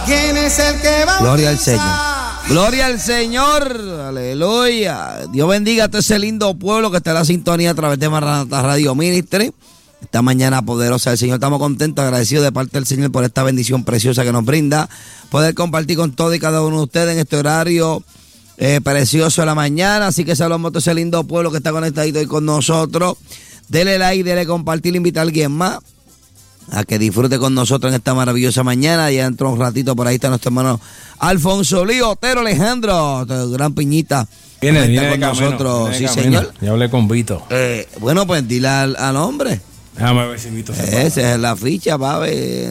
¿Quién es el que va? Gloria al Señor. Gloria al Señor. Aleluya. Dios bendiga a todo ese lindo pueblo que está en la sintonía a través de Maranatha Radio Ministry. Esta mañana poderosa del Señor. Estamos contentos, agradecidos de parte del Señor por esta bendición preciosa que nos brinda. Poder compartir con todos y cada uno de ustedes en este horario precioso de la mañana. Así que saludamos a todo ese lindo pueblo que está conectadito hoy con nosotros. Dele like, dele compartir, invita a alguien más a que disfrute con nosotros en esta maravillosa mañana. Ya entró un ratito por ahí, está nuestro hermano Alfonso Lío, Otero Alejandro, gran piñita. Viene con nosotros, sí señor. Ya hablé con Vito. Bueno, pues dile al hombre. Déjame ver si Vito se va. Esa es la ficha, papi.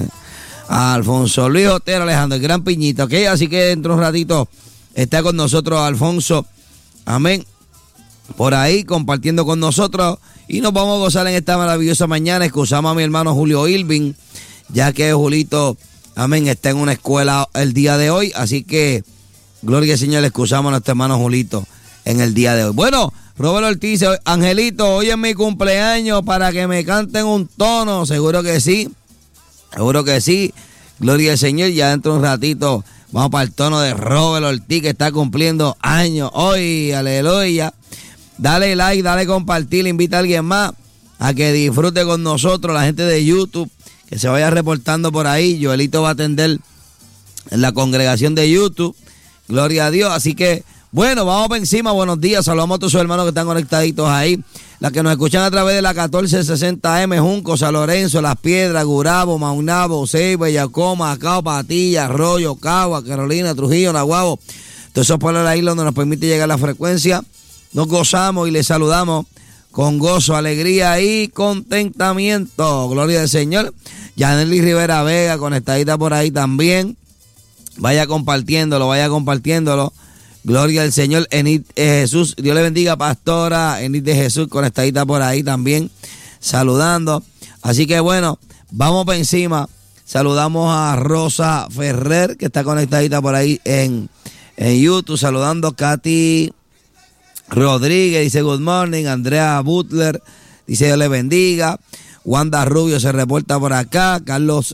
Alfonso Luis Otero Alejandro, el gran piñita, ¿ok? Así que dentro de un ratito está con nosotros Alfonso, amén, por ahí compartiendo con nosotros. Y nos vamos a gozar en esta maravillosa mañana. Excusamos a mi hermano Julio Irving, ya que Julito, amén, está en una escuela el día de hoy. Así que, gloria al Señor, le excusamos a nuestro hermano Julito en el día de hoy. Bueno, Robert Ortiz, Angelito, hoy es mi cumpleaños para que me canten un tono. Seguro que sí, seguro que sí. Gloria al Señor, ya dentro de un ratito vamos para el tono de Robert Ortiz, que está cumpliendo años hoy. Aleluya. Dale like, dale compartir, invita a alguien más a que disfrute con nosotros, la gente de YouTube, que se vaya reportando por ahí. Joelito va a atender en la congregación de YouTube. Gloria a Dios. Así que, bueno, vamos para encima. Buenos días. Saludamos a todos sus hermanos que están conectaditos ahí. Las que nos escuchan a través de la 1460M, Junco, San Lorenzo, Las Piedras, Gurabo, Maunabo, Ceiba, Yacoma, Acao, Patilla, Arroyo, Cagua, Carolina, Trujillo, Naguabo. Todos esos pueblos de la isla donde nos permite llegar la frecuencia. Nos gozamos y les saludamos con gozo, alegría y contentamiento. Gloria al Señor. Yanely Rivera Vega, conectadita por ahí también. Vaya compartiéndolo, vaya compartiéndolo. Gloria al Señor. Enid Jesús, Dios le bendiga, pastora. Enid de Jesús, conectadita por ahí también, saludando. Así que bueno, vamos para encima. Saludamos a Rosa Ferrer, que está conectadita por ahí en YouTube. Saludando a Katy Rodríguez, dice good morning. Andrea Butler, dice Dios le bendiga. Wanda Rubio se reporta por acá. Carlos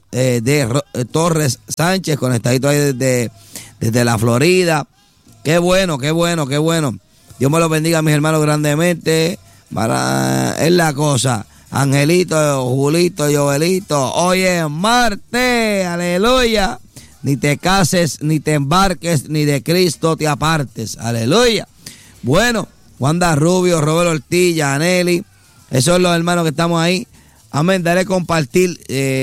Torres Sánchez, conectadito ahí desde la Florida. Qué bueno, qué bueno, qué bueno. Dios me lo bendiga, mis hermanos, grandemente. Es la cosa. Angelito, Julito, Joelito. Hoy es martes, aleluya. Ni te cases, ni te embarques, ni de Cristo te apartes, aleluya. Bueno, Wanda Rubio, Robert Ortiz, Yanely, esos son los hermanos que estamos ahí. Amén, dale compartir,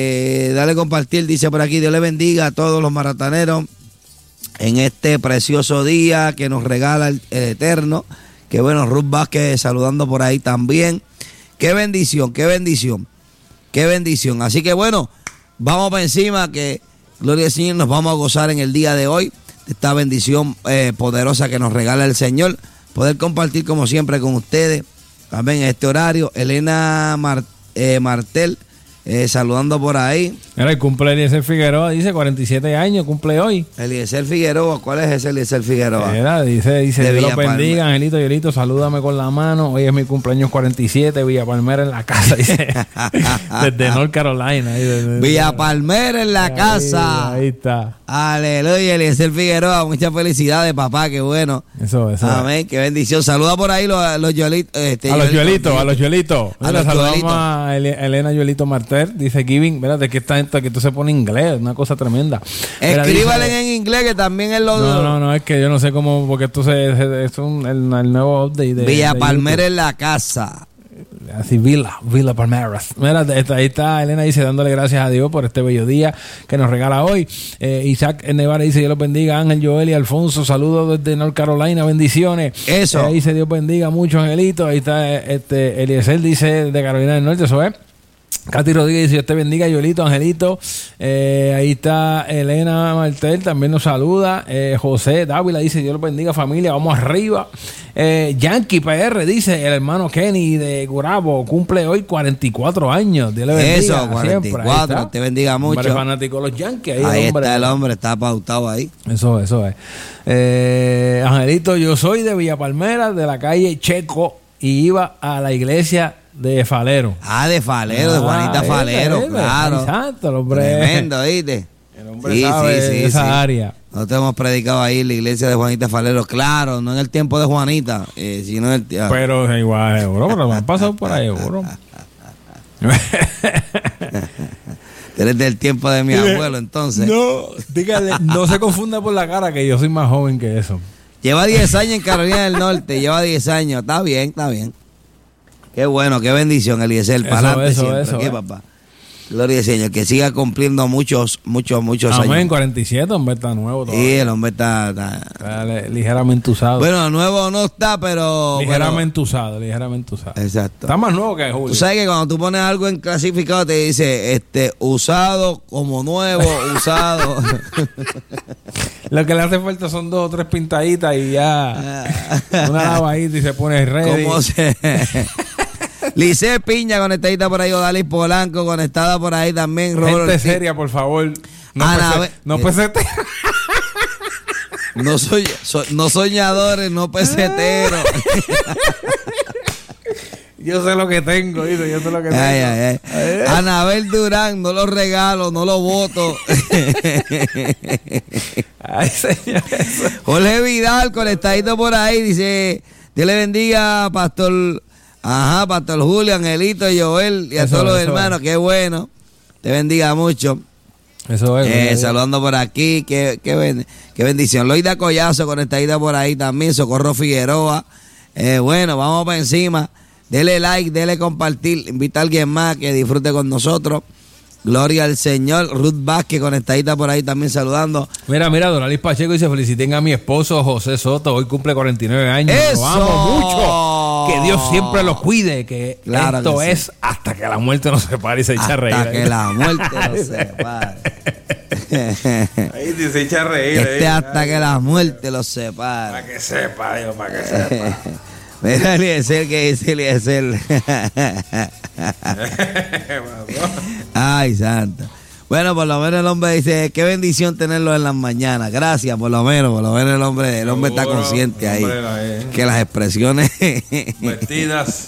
dice por aquí. Dios le bendiga a todos los marataneros en este precioso día que nos regala el Eterno. Que bueno, Ruth Vázquez saludando por ahí también. Qué bendición, qué bendición, qué bendición. Así que bueno, vamos para encima, que gloria al Señor, nos vamos a gozar en el día de hoy de esta bendición poderosa que nos regala el Señor. Poder compartir como siempre con ustedes también en este horario. Elena Martel saludando por ahí. Mira, el cumple Eliezer Figueroa, dice 47 años, cumple hoy. Eliezer Figueroa, ¿cuál es ese Eliezer Figueroa? Mira, dice Dios lo bendiga, Angelito, Yolito, salúdame con la mano. Hoy es mi cumpleaños 47, Villa Palmera en la casa, dice. Desde North Carolina. Villa Palmera en la casa. Ahí está. Aleluya, Eliezer Figueroa, muchas felicidades, papá, qué bueno. Eso. Amén, qué bendición. Saluda por ahí los Yolitos. A los Yolitos. Saludamos a Elena Yolito Martel. Dice Giving, mírate que esta gente que tú se pone inglés, una cosa tremenda. Escríbale en inglés, que también es lo... No, es que yo no sé cómo, porque esto es el nuevo update de Villa Palmera YouTube. en la casa. Así, Villa Palmeras. Mira, ahí está Elena, dice, dándole gracias a Dios por este bello día que nos regala hoy. Isaac Nevara dice, Dios los bendiga. Ángel, Joel y Alfonso, saludos desde North Carolina, bendiciones. Eso. Dice, Dios bendiga mucho, Angelito. Ahí está Eliezer, dice, de Carolina del Norte, eso es. Katy Rodríguez dice, Dios te bendiga, Yolito, Angelito. Ahí está Elena Martel, también nos saluda. José Dávila dice, Dios los bendiga, familia, vamos arriba. Yankee PR dice, el hermano Kenny de Gurabo cumple hoy 44 años. Dios le bendiga. Eso, 44, te bendiga mucho. Hombre fanático de los Yankees. Ahí está el hombre, está pautado ahí. Eso es. Angelito, yo soy de Villa Palmera, de la calle Checo, y iba a la iglesia de Falero. De Falero, de Juanita Falero, claro. Exacto, el hombre. Tremendo, ¿viste? El hombre sabe esa área. Nosotros hemos predicado ahí en la iglesia de Juanita Falero, claro, no en el tiempo de Juanita, sino en el tiempo. Pero igual, seguro, pero me han pasado por ahí, seguro. Eres del tiempo de mi abuelo, entonces. No, dígale, no se confunda por la cara que yo soy más joven que eso. Lleva 10 años en Carolina del Norte, lleva 10 años. Está bien, está bien. Qué bueno, qué bendición, Eliezer. Para adelante siempre. ¿Qué, papá? Gloria al Señor, que siga cumpliendo muchos años. Amén, 47, hombre está nuevo todavía. Sí, el hombre está ligeramente usado. Bueno, nuevo no está, pero... Ligeramente usado. Exacto. Está más nuevo que Julio. Tú sabes que cuando tú pones algo en clasificado te dice, usado como nuevo, usado. Lo que le hace falta son 2 o 3 pintaditas y ya una lavadita y se pone ready. ¿Cómo se...? Lice Piña conectadita por ahí, Odalis Polanco conectada por ahí también. Gente seria, por favor. No peseteros. No soñadores, no peseteros. Yo sé lo que tengo, dice, yo sé lo que tengo. Ay. Anabel Durán, no lo regalo, no lo voto. Ay, señor. Jorge Vidal conectadito por ahí, dice, Dios le bendiga, Pastor Julio, Angelito, Joel y a todos los hermanos, qué bueno. Te bendiga mucho. Eso es. Saludando por aquí, qué bendición. Loida Collazo conectadita por ahí también, Socorro Figueroa. Bueno, vamos para encima. Dele like, dele compartir, invita a alguien más que disfrute con nosotros. Gloria al Señor. Ruth Vázquez conectadita por ahí también saludando. Mira, Donalis Pacheco dice, feliciten a mi esposo José Soto, hoy cumple 49 años. ¡Eso! Lo amo mucho. Que Dios siempre los cuide, que claro esto que es hasta que la muerte nos separe y se echa a reír. Hasta que la muerte nos separe. Ahí se echa a reír. Hasta que la muerte los separe. Para que sepa, Dios, para que sepa. Mira, Eliezer, que dice Eliezer. Ay, santo. Bueno, por lo menos el hombre dice, qué bendición tenerlo en las mañanas. Gracias, por lo menos el hombre está consciente ahí. Que las expresiones vestidas.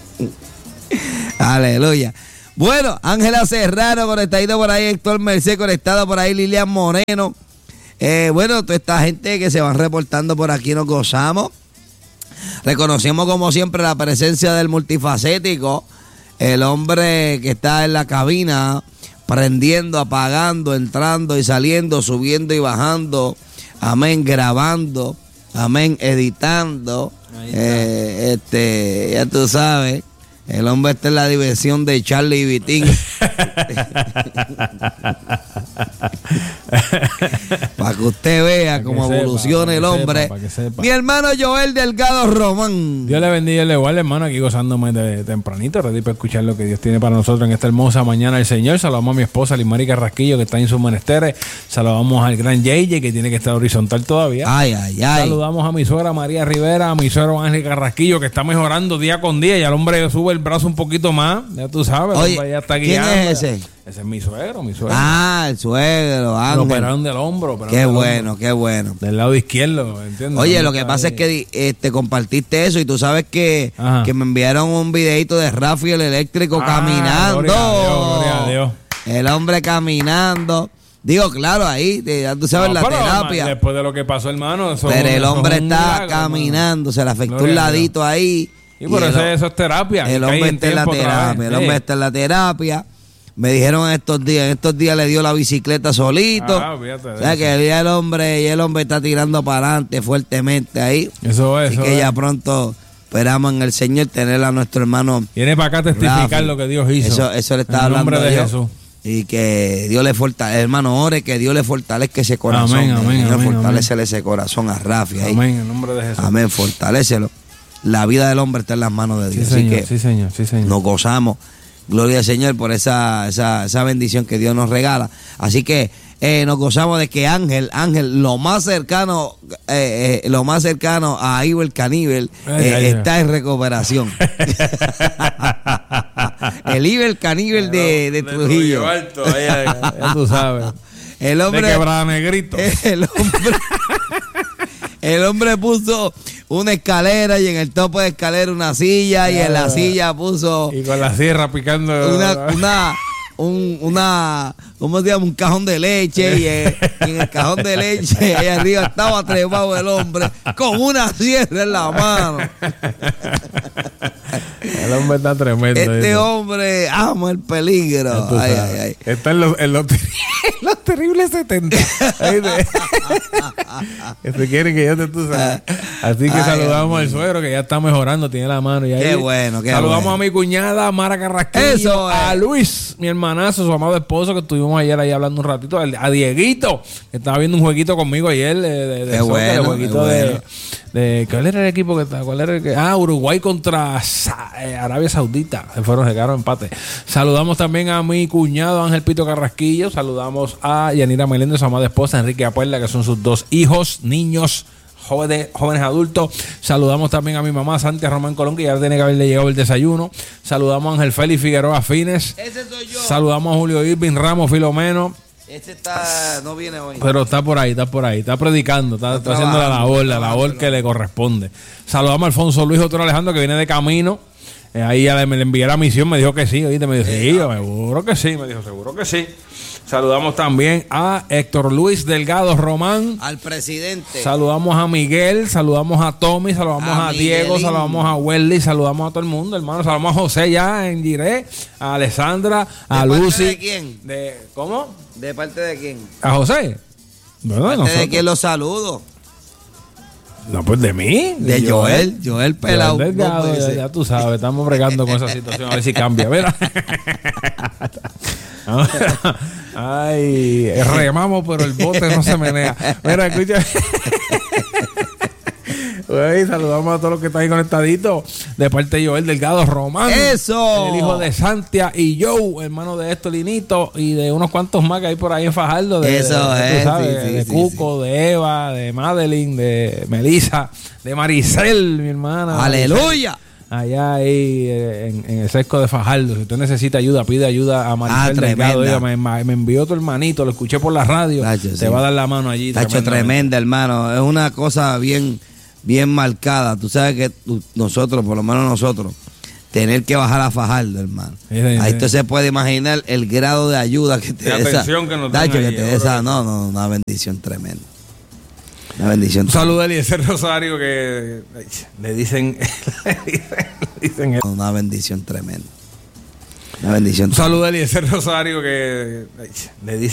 Aleluya. Bueno, Ángela Serrano conectadito por ahí, Héctor Merced conectado por ahí, Lilian Moreno. Bueno, toda esta gente que se van reportando por aquí nos gozamos. Reconocemos como siempre la presencia del multifacético, el hombre que está en la cabina, prendiendo, apagando, entrando y saliendo, subiendo y bajando, amén, grabando, amén, editando, ya tú sabes, el hombre está en la diversión de Charlie y Vitín. Para que usted vea cómo evoluciona el hombre. Mi hermano Joel Delgado Román. Dios le bendiga y le igual, hermano, aquí gozándome de tempranito, ready para escuchar lo que Dios tiene para nosotros en esta hermosa mañana del Señor. Saludamos a mi esposa Limari Carrasquillo, que está en sus menesteres. Saludamos al gran JJ, que tiene que estar horizontal todavía. Ay. Saludamos a mi suegra María Rivera, a mi suegro Ángel Carrasquillo, que está mejorando día con día. Y al hombre sube el brazo un poquito más, ya tú sabes. Oye, ya está ¿quién guiando. es ese? Ese es mi suegro. El suegro, Ángel. Lo operaron del hombro. Qué bueno. Del lado izquierdo, ¿entiendes? Oye, lo que pasa es que compartiste eso y tú sabes que me enviaron un videito de Rafael eléctrico caminando. Gloria a Dios. El hombre caminando. Digo, claro, ahí, ya tú sabes, la terapia. Después de lo que pasó, hermano. Pero el hombre está caminando, se le afectó un ladito ahí. Y por eso es terapia. El hombre está en la terapia. El hombre está en la terapia. Me dijeron en estos días le dio la bicicleta solito. O sea que el hombre está tirando para adelante fuertemente ahí. Eso es. Así que ya pronto esperamos en el Señor tener a nuestro hermano. Viene para acá a testificar Rafi. Lo que Dios hizo. Eso le está hablando en nombre de Dios. Jesús. Y que Dios le fortalezca, hermano, ore que Dios le fortalezca ese corazón. Amén. Fortalécele ese corazón a Rafi ahí. Amén, en nombre de Jesús. Amén, fortalécelo. La vida del hombre está en las manos de Dios. Sí, señor. Nos gozamos. Gloria al Señor por esa bendición que Dios nos regala. Así que nos gozamos de que Ángel, lo más cercano a Iber Caníbal está en recuperación. El Iber Caníbal de Trujillo. Alto, ya tú sabes. El hombre, de Quebrada Negrito. El hombre puso una escalera y en el tope de escalera una silla y en la silla puso... Y con la sierra picando... ¿Cómo ¿cómo se llama? Un cajón de leche y en el cajón de leche ahí arriba estaba trepado el hombre con una sierra en la mano. El hombre está tremendo. Este hombre ama el peligro. Ay. Está en los terribles 70. Que se quieren que yo te tú sabes. Así que saludamos al suegro que ya está mejorando, tiene la mano. Y qué bueno, qué saludamos bueno. A mi cuñada Mara Carrasquillo. Eso es. A Luis, mi hermanazo, su amado esposo, que estuvimos ayer ahí hablando un ratito. A Dieguito, que estaba viendo un jueguito conmigo ayer. Qué bueno, el jueguito de ¿cuál era el equipo que estaba? ¿Cuál era el que? Uruguay contra Arabia Saudita. Se quedaron empate. Saludamos también a mi cuñado Ángel Pito Carrasquillo. Saludamos a Yanira Meléndez, su amada esposa, Enrique Apuerla, que son sus 2 hijos, niños, jóvenes adultos. Saludamos también a mi mamá Santia Román Colón, que ya tiene que haberle llegado el desayuno. Saludamos a Ángel Félix Figueroa Fines. Ese soy yo. Saludamos a Julio Irving Ramos Filomeno. No viene hoy. Pero está por ahí, está predicando, está haciendo la labor que le corresponde. Saludamos a Alfonso Luis Otro Alejandro, que viene de camino. Ahí ya me le envié la misión, me dijo que sí, oíste, me dijo, sí, seguro que sí, me dijo, seguro que sí. Saludamos también a Héctor Luis Delgado Román. Al presidente. Saludamos a Miguel, saludamos a Tommy, saludamos a Diego, saludamos a Welly, saludamos a todo el mundo, hermano. Saludamos a José ya en Giré, a Alessandra, a Lucy. ¿De quién? ¿Cómo? ¿De parte de quién? ¿A José? Bueno, ¿de quién lo saludo? No, pues de mí. De Joel Pelao. Ya tú sabes, estamos bregando con esa situación, a ver si cambia, ¿verdad? Ay, remamos, pero el bote no se menea. Mira, escucha. Wey, saludamos a todos los que están ahí conectaditos. De parte de Joel Delgado Román. ¡Eso! El hijo de Santia y Joe, hermano de esto, Linito, y de unos cuantos más que hay por ahí en Fajardo. Eso es. Tú sabes, de Cuco, de Eva, de Madeline, de Melissa, de Maricel, mi hermana. ¡Aleluya! Allá ahí en el sesco de Fajardo. Si usted necesita ayuda, pide ayuda a Maricel Delgado. Diga, me envió tu hermanito, lo escuché por la radio. Tacho, te va a dar la mano allí. Tacho, tremenda, hermano. Es una cosa bien marcada. Tú sabes que nosotros, por lo menos nosotros, tener que bajar a Fajardo, hermano. Ahí usted se puede imaginar el grado de ayuda que te da esa. Que nos Tacho, que ahí, te da esa. No, una bendición tremenda. Una bendición. Un saludo a Eliezer Rosario, que le dicen una bendición tremenda. Una bendición. Un saludo a Eliezer Rosario, que le dicen